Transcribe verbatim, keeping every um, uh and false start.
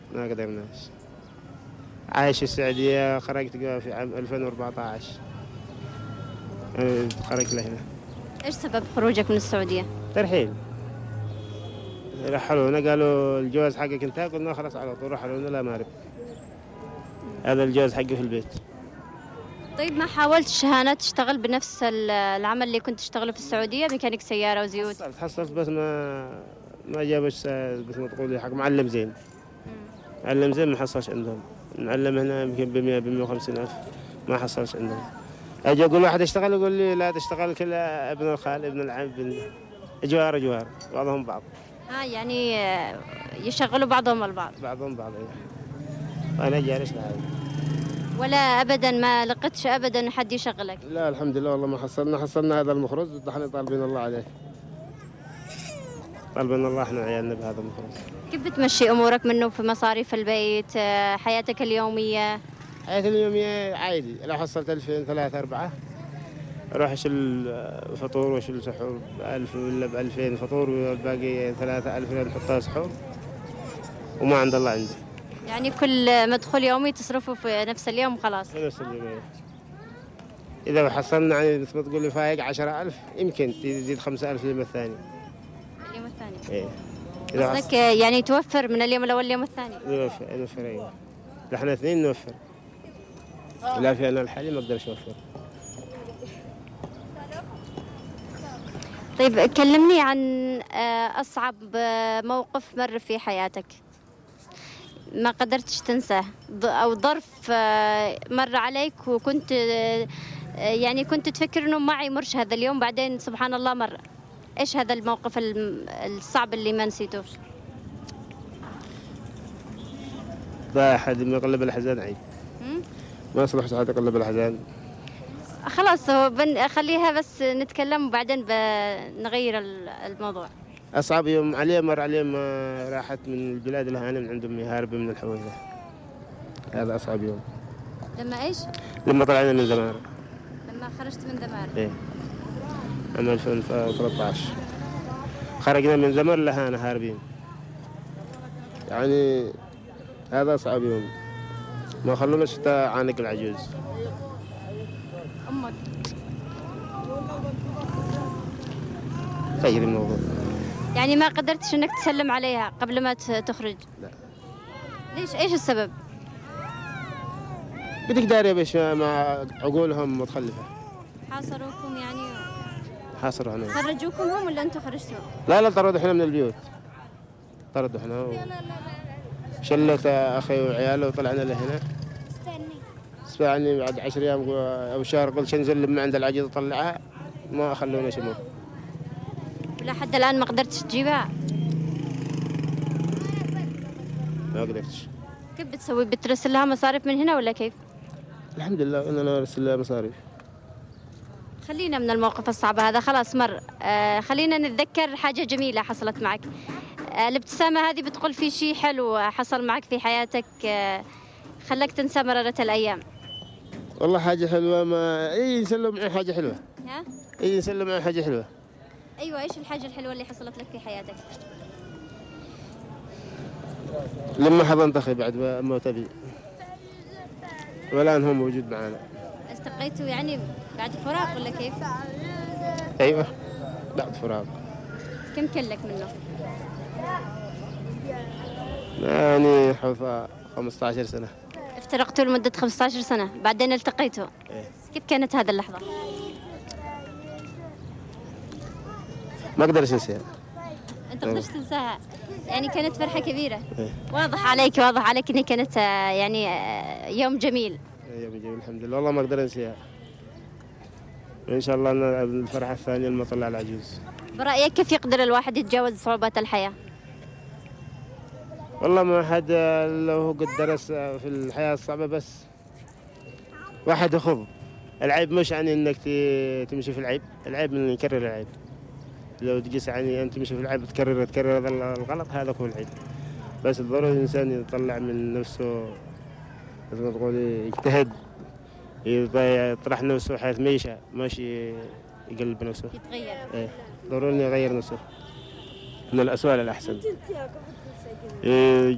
ما قدرناش. عايش في السعودية، خرجت في عام ألفين وأربعة عشر. خرجت لهنا. إيش سبب خروجك من السعودية؟ ترحيل. رحلونا قالوا الجواز حقك انتهى، قلنا خلاص على طول. رحلونا لا ما أعرف. هذا الجواز حقي في البيت. طيب ما حاولتش هنا تشتغل بنفس ال- العمل اللي كنت تشتغله في السعودية، ميكانيك سيارة وزيوت؟ حصلت حصلت بس ما ما جابش، بس ما تقولي حق معلم زين. معلم زين ما حصلش عندهم. معلم هنا يمكن ب مية ب مية وخمسين ألف، ما حصلش عندهم. أجي أقول واحد اشتغل يقول لي لا تشتغل كلا ابن الخال ابن العم ابن جوار جوار بعضهم بعض. اه يعني آه، يشغلوا بعضهم البعض. بعضهم بعض أيوة. وأنا جالس لهذا. ولا أبدا ما لقيتش أبدا حد يشغلك؟ لا الحمد لله والله ما حصلنا حصلنا هذا المخرج، احنا طالبين الله عليه. طالبين الله احنا عيالنا بهذا المخرج. كيف بتمشي أمورك منه في مصاريف البيت، آه، حياتك اليومية؟ حياتي اليومية عادي، لو حصلت ألفين ثلاثة أربعة أروح أشيل فطور وأشيل سحور بألف ولا بألفين فطور، والباقي ثلاثة ألف نحطها سحور، وما عند الله عندي. يعني كل مدخول يومي تصرفه في نفس اليوم خلاص؟ في نفس اليومية. إذا حصلنا يعني مثل ما تقول لي فايق عشرة ألف يمكن تزيد خمسة ألف اليوم الثاني. اليوم الثاني؟ إيه. إذا قصدك يعني توفر من اليوم الأول لليوم الثاني؟ نوفر نوفر أيوه. نحن اثنين نوفر. لا في أنا الحالي ما أقدرش أوفر. طيب كلمني عن آه، أصعب آه، موقف مر في حياتك ما قدرتش تنساه، ض- أو ظرف آه، مر عليك وكنت آه، يعني كنت تفكر إنه ما يمرش هذا اليوم، بعدين سبحان الله مر. إيش هذا الموقف الم- الصعب اللي ما نسيتوش؟ لا أحد ما يقلب الأحزان عيب. مم؟ ما يصلح ساعات يقلب الأحزان. خلاص هو بن- خليها بس نتكلم وبعدين بنغير ال- الموضوع. أصعب يوم علي مر علي ما راحت من البلاد الهانة من عند أمي هاربة من الحويلة. هذا أصعب يوم. لما إيش؟ لما طلعنا من زمارة. لما خرجت من دمار. إيه. عام ألفين وثلاثة عشر. خرجنا من زمر لهانة هاربين. يعني هذا أصعب يوم. ما خلوناش تعانق العجوز. أمك؟ غير الموضوع. يعني ما قدرتش إنك تسلم عليها قبل ما ت- تخرج؟ لا. ليش؟ إيش السبب؟ بدك داري باش مع عقولهم متخلفة. حاصروكم يعني؟ حاصروا هنا. خرجوكم هم ولا أنتوا خرجتوا؟ لا لا طردوا احنا من البيوت. طردوا احنا و... شلت اخي وعياله وطلعنا لهنا. يعني بعد عشر ايام او شهر قلت انزل لما عند العجيز اطلعها، ما خلونا شمال. ولحد الآن ما قدرتش تجيبها؟ ما قدرتش. كيف بتسوي؟ بترسل لها مصاريف من هنا ولا كيف؟ الحمد لله اننا نرسل لها مصاريف. خلينا من الموقف الصعب هذا، خلاص مر. آه خلينا نتذكر حاجة جميلة حصلت معك. آه الابتسامة هذه بتقول في شيء حلو حصل معك في حياتك، آه خلاك تنسى مرارة الأيام. والله حاجة حلوة، ما اي نسلم معي حاجة حلوة. ها؟ اي نسلم معي حاجة حلوة. أيوة، إيش الحاجة الحلوة اللي حصلت لك في حياتك؟ لما حضنت اخي بعد موت ابي، والان هو موجود معنا. التقيتوا يعني بعد فراق ولا كيف؟ ايوه بعد فراق. كم كلك منه؟ يعني حوالي خمسة عشر سنة. افترقتوا لمدة خمسة عشر سنة بعدين التقيتوا. إيه. كيف كانت هذه اللحظة؟ ما اقدر انساها. انت قدرت تنساها؟ يعني كانت فرحة كبيرة. إيه. واضح عليك واضح عليك اني كانت آه، يعني آه، يوم جميل. يوم جميل الحمد لله، والله ما اقدر انساها. وان شاء الله أن الفرحة الثانية لما طلع العجوز. برأيك كيف يقدر الواحد يتجاوز صعوبات الحياة؟ والله ما حد لو هو قد درس في الحياة الصعبة، بس واحد يخوض. العيب مش يعني انك ت- تمشي في العيب، العيب من يكرر العيب. لو تجلس يعني انت تمشي في العيب تكرر تكرر هذا الغلط، هذا هو العيب. بس ضروري الانسان يطلع من نفسه، زي ما تقولي يجتهد، يطرح نفسه حيث ميشة ماشي يقلب نفسه. يتغير. ايه ضروري يغير نفسه من الأسوأ للأحسن. إيه